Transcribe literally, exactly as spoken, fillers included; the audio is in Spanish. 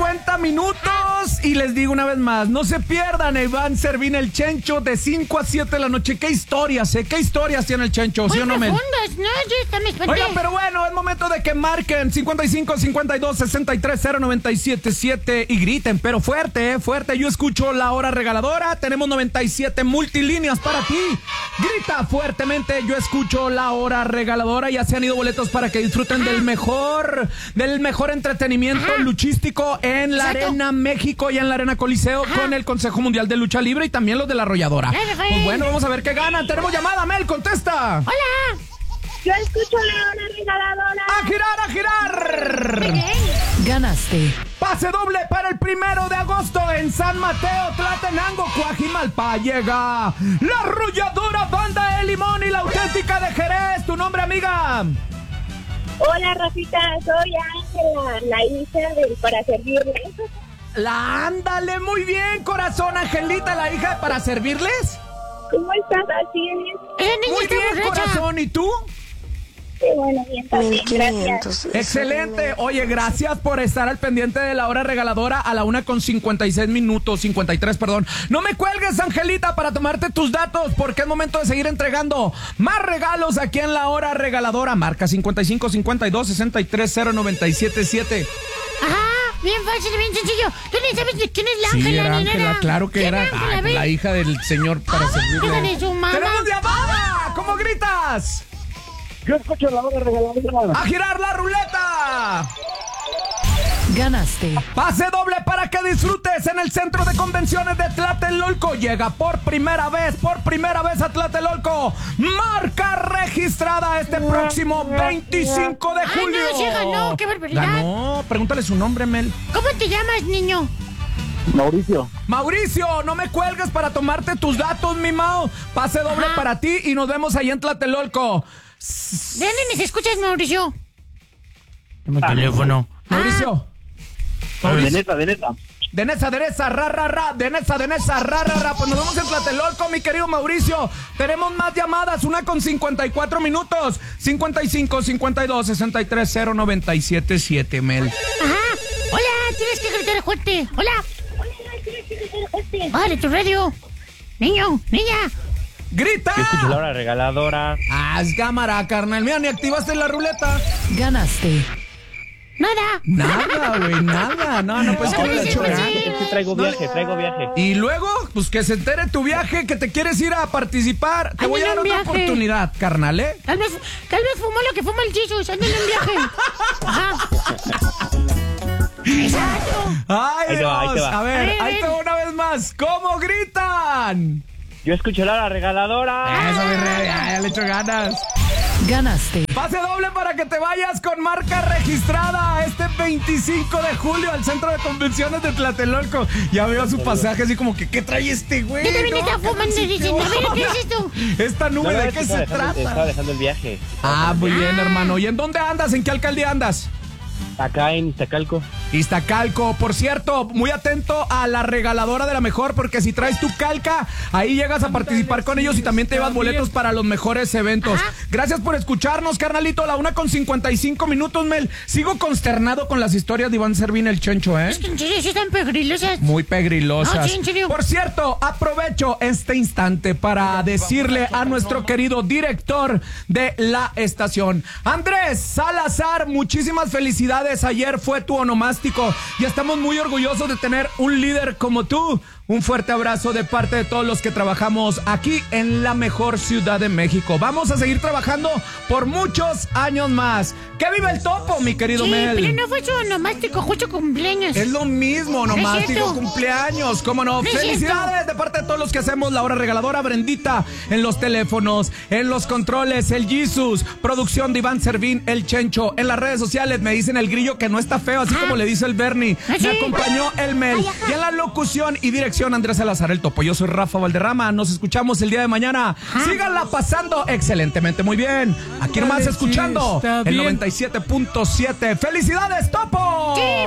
cincuenta minutos y les digo una vez más, no se pierdan Iván Servín el Chencho de cinco a siete de la noche. ¿Qué historias, eh? ¿Qué historias tiene el Chencho? ¿Sí o no, Mel? ¿no? Yo también espanté. Oiga, pero bueno, es momento de que marquen cincuenta y cinco, cincuenta y dos, sesenta y tres, cero noventa y siete siete y griten, pero fuerte, eh, fuerte. Yo escucho la hora regaladora. Tenemos noventa y siete multilíneas para ti. Grita fuertemente, yo escucho la hora regaladora. Ya se han ido boletos para que disfruten del mejor, del mejor entretenimiento Ajá. luchístico en la Exacto. Arena México y en la Arena Coliseo. Ajá. Con el Consejo Mundial de Lucha Libre y también los de la Arrolladora. Pues bueno, vamos a ver qué ganan. Tenemos llamada, Mel, contesta. Hola. Yo escucho la hora regaladora. ¡A girar, a girar! Muy bien. Ganaste. Pase doble para el primero de agosto en San Mateo, Tlatenango, Coajimalpa. Llega la Arrolladora Banda de Limón y la Auténtica de Jerez. ¿Tu nombre, amiga? Hola, Rafita, soy Ángela, la hija del Para Servirle. La ándale, muy bien, corazón, Angelita, la hija de Para Servirles. ¿Cómo estás? Así Esa niña Muy está bien, borracha. corazón, ¿y tú? Qué bueno, bien, también, gracias. Excelente. Oye, gracias por estar al pendiente de la hora regaladora a la una con cincuenta y seis minutos, cincuenta y tres, perdón. No me cuelgues, Angelita, para tomarte tus datos, porque es momento de seguir entregando más regalos aquí en la hora regaladora. Marca cincuenta y cinco, cincuenta y dos, sesenta y tres, cero noventa y siete siete. Ajá, bien fácil, bien sencillo. ¿Tú ni sabes de quién es la Sí, Ángela, era ni Ángela, nada? claro que ¿Quién era Ángela? ay, Ven. la hija del señor Para Servirle. Hija de su mamá. ¡Tenemos llamada! ¿Cómo gritas? Yo escucho la hora regaladora. ¡A girar la ruleta! Ganaste. Pase doble para que disfrutes en el Centro de Convenciones de Tlatelolco. Llega por primera vez, por primera vez a Tlatelolco. Marca registrada este próximo veinticinco de Ay, julio. no, sí ganó, qué barbaridad. Ganó, pregúntale su nombre, Mel. ¿Cómo te llamas, niño? Mauricio. Mauricio, no me cuelgues para tomarte tus datos, mi Mao. Pase doble Ajá. para ti y nos vemos ahí en Tlatelolco. ¿De dónde nos escuchas, Mauricio? Mi teléfono. Mauricio. De neta, de neta. De Nesa, de Nesa, ra, ra, ra, de Nesa, de Nesa, ra, ra, ra. Pues nos vemos en Tlatelolco, mi querido Mauricio. Tenemos más llamadas, una con cincuenta y cuatro minutos. cincuenta y cinco, cincuenta y dos, sesenta y tres, cero noventa y siete siete, Mel. Ajá. Hola, tienes que gritar fuerte. Hola. Hola, tienes que ser fuerte. Bájale tu radio. Niño, niña. ¡Grita! Yo escucho la hora regaladora. Haz cámara, carnal. Mira, ni activaste la ruleta. Ganaste. Nada. Nada, güey, nada. No, no, pues Sí, que sí, lo he sí, hecho, sí. ¿verdad? Es que traigo viaje, traigo viaje. Y luego, pues que se entere tu viaje, que te quieres ir a participar. Te Anda voy a en dar un otra viaje. oportunidad, carnal, ¿eh? Tal vez, tal vez fumó lo que fuma el Jesus. Anda en un viaje. Ajá. Exacto. ¡Ay, Ahí te va, ahí te Dios! va. A ver, A ver, ahí ven. te va una vez más. ¿Cómo gritan? Yo escucho la hora regaladora. Eso, mi rey, ya, ya le echo ganas. Ganaste. Pase doble para que te vayas con marca registrada este veinticinco de julio al Centro de Convenciones de Tlatelolco. Ya veo su pasaje así como que, ¿qué trae este güey? Yo también No, estaba ¿qué fumando y diciendo, a ver, ¿qué es esto? Esta nube, No, no, ¿de es que qué se estaba dejando- Estaba trata? dejando el viaje. Ah, muy bien, hermano. ¿Y en dónde andas? ¿En qué alcaldía andas? Acá en Iztacalco. Iztacalco, por cierto, muy atento a la regaladora de la mejor, porque si traes tu calca, ahí llegas a participar con ellos y también te llevas boletos para los mejores eventos. Ajá. Gracias por escucharnos, carnalito, la una con cincuenta y cinco minutos, Mel. Sigo consternado con las historias de Iván Servín el Chencho, ¿eh? Es que en serio sí están pegrilosas. Muy pegrilosas. No, sí, en serio. Por cierto, aprovecho este instante para decirle a nuestro querido director de la estación, Andrés Salazar, muchísimas felicidades. Ayer fue tu onomástico y estamos muy orgullosos de tener un líder como tú. Un fuerte abrazo de parte de todos los que trabajamos aquí en la mejor ciudad de México. Vamos a seguir trabajando por muchos años más. ¡Que viva el topo, mi querido Sí, Mel! pero no fue su onomástico, justo cumpleaños. Es lo mismo, nomás es digo cierto. cumpleaños, ¿cómo no? No es Felicidades de parte de todos los que hacemos la hora regaladora. Brendita en los teléfonos, en los controles, el Jesus, producción de Iván Servín, el Chencho. En las redes sociales me dicen el grillo que no está feo, así Ah. como le dice el Bernie. ¿Ah, sí? Me acompañó el Mel. Y en la locución y dirección Andrés Salazar el Topo. Yo soy Rafa Valderrama. Nos escuchamos el día de mañana. Síganla pasando excelentemente, muy bien. Aquí nomás Dale, escuchando sí, está el bien. noventa y siete punto siete. ¡Felicidades, Topo! Sí.